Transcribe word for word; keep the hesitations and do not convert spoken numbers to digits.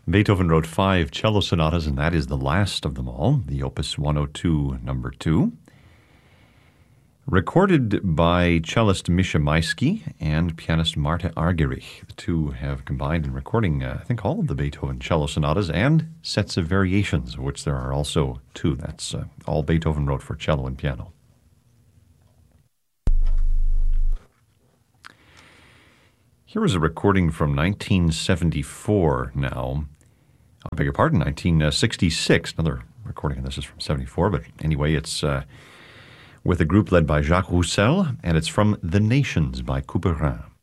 Beethoven wrote five cello sonatas, and that is the last of them all, the Opus one oh two, number two. Recorded by cellist Misha Maisky and pianist Marta Argerich. The two have combined in recording, uh, I think, all of the Beethoven cello sonatas and sets of variations, of which there are also two. That's uh, all Beethoven wrote for cello and piano. Here is a recording from nineteen seventy-four now. I beg your pardon, nineteen sixty-six. Another recording of this is from seventy-four, but anyway, it's uh, with a group led by Jacques Roussel, and it's from The Nations by Couperin.